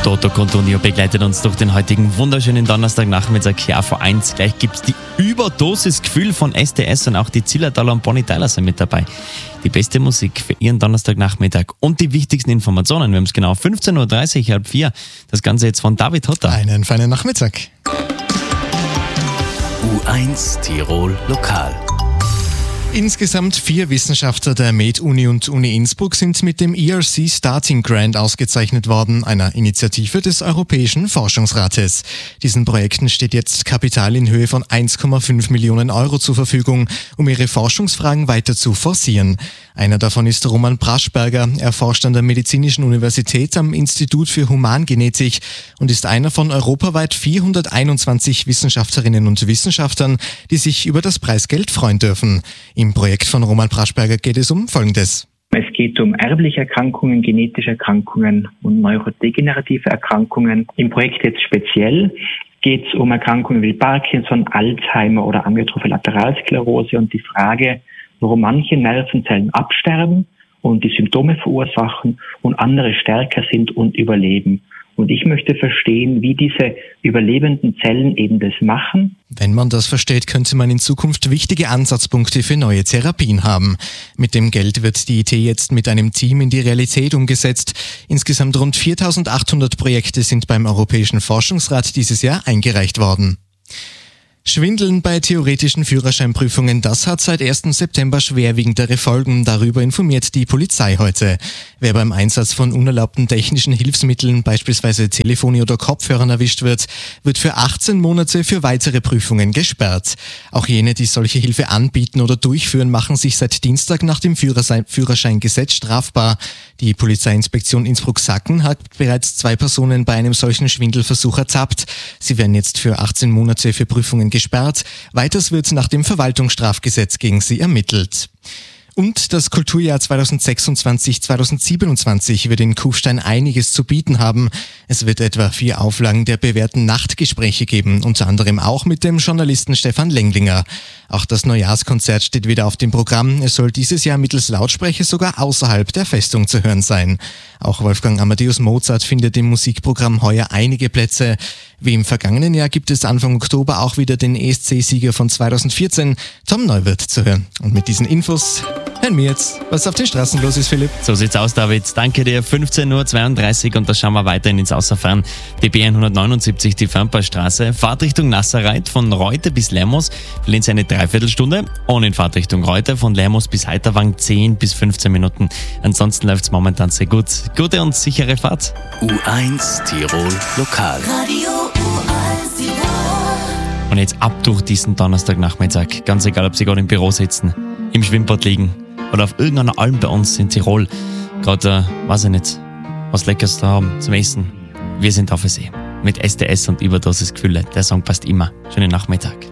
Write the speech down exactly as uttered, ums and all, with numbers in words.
Toto Cotugno begleitet uns durch den heutigen wunderschönen Donnerstagnachmittag hier auf V eins. Gleich gibt es die Überdosis-Gefühl von S T S und auch die Zillertaler und Bonnie Tyler sind mit dabei. Die beste Musik für Ihren Donnerstagnachmittag und die wichtigsten Informationen. Wir haben es genau fünfzehn Uhr dreißig, halb vier. Das Ganze jetzt von David Hotter. Einen feinen Nachmittag. U eins Tirol Lokal. Insgesamt vier Wissenschaftler der Med-Uni und Uni Innsbruck sind mit dem E R C Starting Grant ausgezeichnet worden, einer Initiative des Europäischen Forschungsrates. Diesen Projekten steht jetzt Kapital in Höhe von eins Komma fünf Millionen Euro zur Verfügung, um ihre Forschungsfragen weiter zu forcieren. Einer davon ist Roman Praschberger. Er forscht an der Medizinischen Universität am Institut für Humangenetik und ist einer von europaweit vierhunderteinundzwanzig Wissenschaftlerinnen und Wissenschaftlern, die sich über das Preisgeld freuen dürfen. Im Projekt von Roman Praschberger geht es um Folgendes. Es geht um erbliche Erkrankungen, genetische Erkrankungen und neurodegenerative Erkrankungen. Im Projekt jetzt speziell geht es um Erkrankungen wie Parkinson, Alzheimer oder amyotrophe Lateralsklerose und die Frage, warum manche Nervenzellen absterben und die Symptome verursachen und andere stärker sind und überleben. Und ich möchte verstehen, wie diese überlebenden Zellen eben das machen. Wenn man das versteht, könnte man in Zukunft wichtige Ansatzpunkte für neue Therapien haben. Mit dem Geld wird die Idee jetzt mit einem Team in die Realität umgesetzt. Insgesamt rund viertausendachthundert Projekte sind beim Europäischen Forschungsrat dieses Jahr eingereicht worden. Schwindeln bei theoretischen Führerscheinprüfungen, das hat seit ersten September schwerwiegendere Folgen. Darüber informiert die Polizei heute. Wer beim Einsatz von unerlaubten technischen Hilfsmitteln, beispielsweise Telefone oder Kopfhörern erwischt wird, wird für achtzehn Monate für weitere Prüfungen gesperrt. Auch jene, die solche Hilfe anbieten oder durchführen, machen sich seit Dienstag nach dem Führerschein- Führerscheingesetz strafbar. Die Polizeiinspektion Innsbruck-Sacken hat bereits zwei Personen bei einem solchen Schwindelversuch ertappt. Sie werden jetzt für achtzehn Monate für Prüfungen gesperrt. Weiters wird nach dem Verwaltungsstrafgesetz gegen sie ermittelt. Und das Kulturjahr zweitausendsechsundzwanzig zweitausendsiebenundzwanzig wird in Kufstein einiges zu bieten haben. Es wird etwa vier Auflagen der bewährten Nachtgespräche geben, unter anderem auch mit dem Journalisten Stefan Lenglinger. Auch das Neujahrskonzert steht wieder auf dem Programm. Es soll dieses Jahr mittels Lautsprecher sogar außerhalb der Festung zu hören sein. Auch Wolfgang Amadeus Mozart findet im Musikprogramm heuer einige Plätze. Wie im vergangenen Jahr gibt es Anfang Oktober auch wieder den E S C-Sieger von zweitausendvierzehn, Tom Neuwirth, zu hören. Und mit diesen Infos hören wir jetzt, was auf den Straßen los ist, Philipp. So sieht's aus, David. Danke dir. fünfzehn Uhr zweiunddreißig und da schauen wir weiterhin ins Außerfern. Die B hundertneunundsiebzig, die Fernpassstraße. Fahrtrichtung Nasserreit von Reute bis Lermos verlieren Sie eine Dreiviertelstunde. Und in Fahrtrichtung Reute von Lermos bis Heiterwang zehn bis fünfzehn Minuten. Ansonsten läuft's momentan sehr gut. Gute und sichere Fahrt. U eins Tirol Lokal. Radio U eins Tirol. Und jetzt ab durch diesen Donnerstagnachmittag. Ganz egal, ob Sie gerade im Büro sitzen, im Schwimmbad liegen oder auf irgendeiner Alm bei uns in Tirol. Gerade, äh, weiß ich nicht, was Leckeres da haben zum Essen. Wir sind auf der See. Mit S T S und Überdosis Gefühle. Der Song passt immer. Schönen Nachmittag.